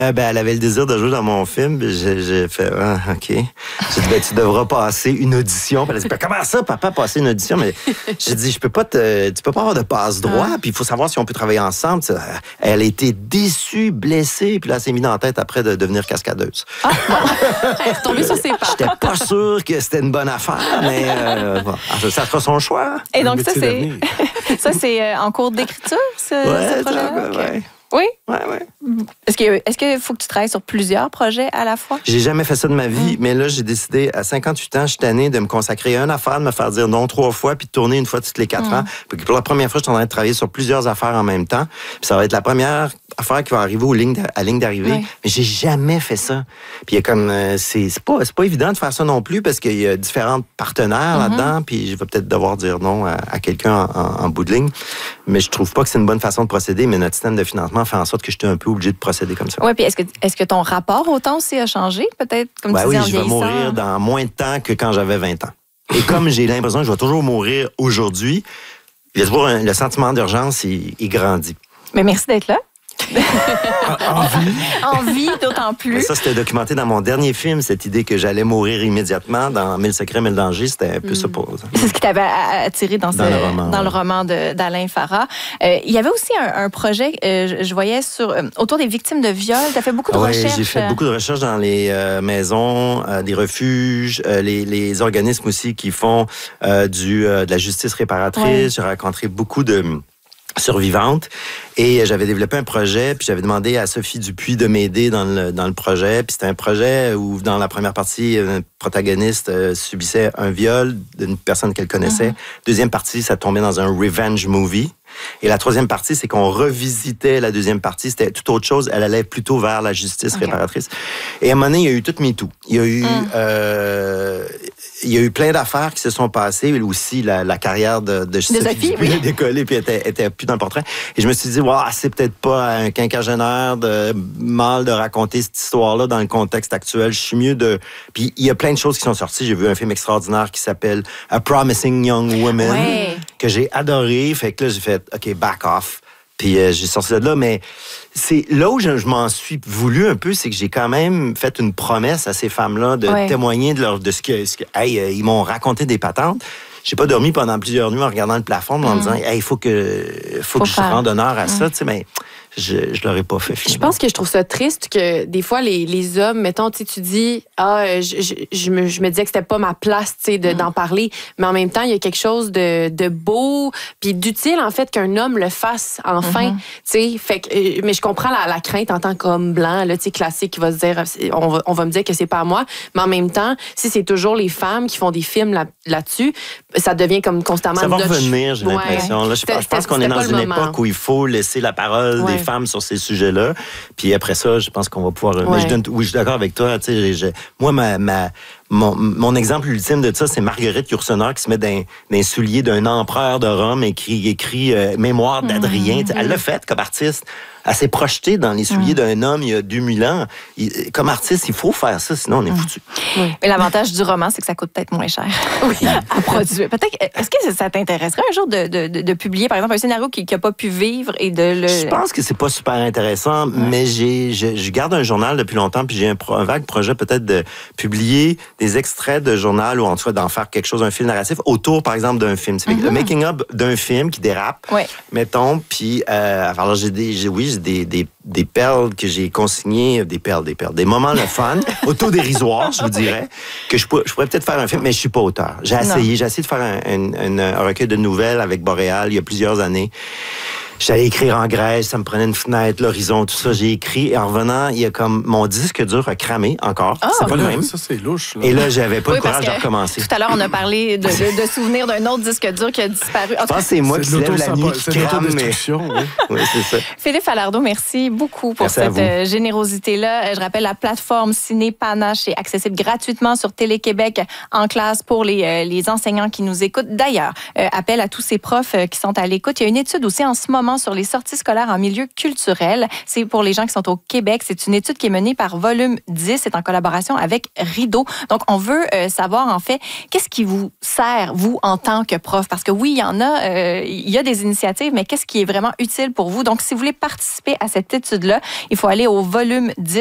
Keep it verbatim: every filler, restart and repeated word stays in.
Euh, ben, elle avait le désir de jouer dans mon film. J'ai, j'ai fait, ah, OK. J'ai dit, ben, tu devras passer une audition. Puis elle a dit, ben, comment ça, papa, passer une audition? Mais j'ai dit, je peux pas te, tu peux pas avoir de passe-droit. Ah. Puis il faut savoir si on peut travailler ensemble. Elle a été déçue, blessée. Puis là, elle s'est mise dans la tête après de devenir cascadeuse. Ah, elle est retombée sur ses pas. J'étais pas sûr que c'était une bonne affaire, mais euh, bon, ça sera son choix. Et donc, ça, c'est, ça, c'est en cours d'écriture, ce, ouais, ce projet-là? Ça, okay. ouais. Oui? Oui, oui. Est-ce que, est-ce qu'il faut que tu travailles sur plusieurs projets à la fois? J'ai jamais fait ça de ma vie, mmh. mais là, j'ai décidé, à cinquante-huit ans, je suis tanné de me consacrer à une affaire, de me faire dire non trois fois, puis de tourner une fois toutes les quatre mmh. ans. Puis pour la première fois, je suis en train de travailler sur plusieurs affaires en même temps. Puis ça va être la première affaire qui va arriver aux lignes à ligne d'arrivée. Oui. Mais j'ai jamais fait ça. Puis il y a comme, euh, c'est, c'est, pas, c'est pas évident de faire ça non plus, parce qu'il y a différents partenaires mmh. là-dedans, puis je vais peut-être devoir dire non à, à quelqu'un en, en, en bout de ligne. Mais je trouve pas que c'est une bonne façon de procéder, mais notre système de financement fait en sorte que je suis un peu obligé de procéder comme ça. Oui, puis est-ce que, est-ce que ton rapport au temps aussi a changé, peut-être, comme ben tu oui, disais, en je vais mourir dans moins de temps que quand j'avais vingt ans. Et comme j'ai l'impression que je vais toujours mourir aujourd'hui, il y a toujours un, le sentiment d'urgence, il, il grandit. Mais merci d'être là. En vie. En vie, d'autant plus. Mais ça, c'était documenté dans mon dernier film, cette idée que j'allais mourir immédiatement. Dans Mille secrets, mille dangers, c'était un peu mm. ça pour ça. C'est ce qui t'avait attiré dans, dans, ce, le, roman, dans ouais. le roman de, d'Alain Farah. Euh, il y avait aussi un, un projet, euh, je, je voyais, sur, euh, autour des victimes de viol. Tu as fait beaucoup de oui, recherches. J'ai fait beaucoup de recherches dans les euh, maisons, euh, des refuges, euh, les, les organismes aussi qui font euh, du, euh, de la justice réparatrice. Ouais. J'ai rencontré beaucoup de survivante. Et j'avais développé un projet, puis j'avais demandé à Sophie Dupuis de m'aider dans le, dans le projet. Puis c'était un projet où, dans la première partie, un protagoniste euh, subissait un viol d'une personne qu'elle connaissait. Mm-hmm. Deuxième partie, ça tombait dans un revenge movie. Et la troisième partie, c'est qu'on revisitait la deuxième partie. C'était tout autre chose. Elle allait plutôt vers la justice okay. réparatrice. Et à un moment donné, il y a eu tout MeToo. Il y a eu... Mm. Euh, il y a eu plein d'affaires qui se sont passées. Aussi, la, la carrière de, de Sophie Dupuis oui. a décollé puis était, était plus dans le portrait. Et je me suis dit, wow, c'est peut-être pas un quinquagénaire de mal de raconter cette histoire-là dans le contexte actuel. Je suis mieux de... Puis il y a plein de choses qui sont sorties. J'ai vu un film extraordinaire qui s'appelle A Promising Young Woman, ouais. que j'ai adoré. Fait que là, j'ai fait, OK, back off. Puis euh, j'ai sorti de là, mais c'est là où je, je m'en suis voulu un peu, c'est que j'ai quand même fait une promesse à ces femmes-là de ouais. témoigner de, leur, de ce que... Ce que hey, euh, ils m'ont raconté des patentes. J'ai pas dormi pendant plusieurs nuits en regardant le plafond, mais en mm. me disant, hey, il faut que, faut, faut que je rende honneur à mm. ça, tu sais, mais... Je, je l'aurais pas fait finalement. Je pense que je trouve ça triste que des fois, les, les hommes, mettons, tu dis, ah, je, je, je, me, je me disais que c'était pas ma place, tu sais, de, mm. d'en parler. Mais en même temps, il y a quelque chose de, de beau puis d'utile, en fait, qu'un homme le fasse enfin, mm-hmm. tu sais. Fait que, mais je comprends la, la crainte en tant qu'homme blanc, là, tu sais, classique, qui va se dire, on va, on va me dire que c'est pas à moi. Mais en même temps, si c'est toujours les femmes qui font des films là, là-dessus, ça devient comme constamment... Ça va revenir, j'ai ouais. l'impression. Là, je, je pense qu'on est dans une moment. époque où il faut laisser la parole ouais. des femmes sur ces sujets-là. Puis après ça, je pense qu'on va pouvoir... Ouais. Mais je donne, oui, je suis d'accord avec toi. Tu sais, je, moi, ma, ma, mon, mon exemple ultime de ça, c'est Marguerite Yourcenar qui se met dans les souliers d'un empereur de Rome et qui écrit euh, « Mémoire d'Adrien mmh, ». Elle l'a fait comme artiste. Elle s'est projetée dans les souliers mmh. d'un homme il y a deux mille ans. Il, comme artiste, il faut faire ça, sinon on est mmh. foutu. Oui. Mais l'avantage du roman, c'est que ça coûte peut-être moins cher oui. à produire. Peut-être, est-ce que ça t'intéresserait un jour de, de, de, de publier, par exemple, un scénario qui n'a pas pu vivre et de le... Je pense que c'est pas super intéressant, ouais. mais j'ai, je, je garde un journal depuis longtemps, puis j'ai un, un vague projet peut-être de publier des extraits de journal ou en tout cas d'en faire quelque chose, un fil narratif, autour, par exemple, d'un film. C'est mm-hmm. le making-up d'un film qui dérape, ouais. mettons, puis euh, alors j'ai des... J'ai, oui, Des, des, des perles que j'ai consignées, des perles, des perles, des moments le fun, autodérisoires, je vous dirais, que je pourrais, je pourrais peut-être faire un film, mais je suis pas auteur. J'ai essayé, non. j'ai essayé de faire un, un, un, un recueil de nouvelles avec Boréal il y a plusieurs années. J'allais écrire en Grèce, ça me prenait une fenêtre, l'horizon, tout ça. J'ai écrit et en revenant, il y a comme mon disque dur a cramé encore. Oh, c'est pas le même. Ça, c'est louche. Là. Et là, j'avais pas oui, le courage de recommencer. Tout à l'heure, on a parlé de, de, de souvenirs d'un autre disque dur qui a disparu. Je pense que c'est moi c'est qui lève la nuit, qui crame. Mais... oui. oui, c'est ça. Philippe Falardeau, merci beaucoup pour merci cette générosité-là. Je rappelle, la plateforme Ciné Panache est accessible gratuitement sur Télé-Québec en classe pour les, les enseignants qui nous écoutent. D'ailleurs, euh, appel à tous ces profs qui sont à l'écoute. Il y a une étude aussi en ce moment notamment sur les sorties scolaires en milieu culturel. C'est pour les gens qui sont au Québec. C'est une étude qui est menée par Volume dix. C'est en collaboration avec Rideau. Donc, on veut euh, savoir, en fait, qu'est-ce qui vous sert, vous, en tant que prof? Parce que oui, il y en a, euh, il y a des initiatives, mais qu'est-ce qui est vraiment utile pour vous? Donc, si vous voulez participer à cette étude-là, il faut aller au Volume dix.